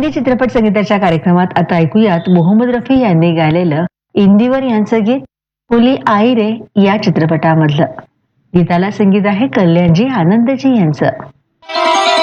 मराठी चित्रपट संगीताच्या कार्यक्रमात आता ऐकूयात मोहम्मद रफी यांनी गायलेलं इंदिवर यांचं गीत फुली आई रे या चित्रपटामधलं. गीताला संगीत आहे कल्याणजी आनंदजी यांचं.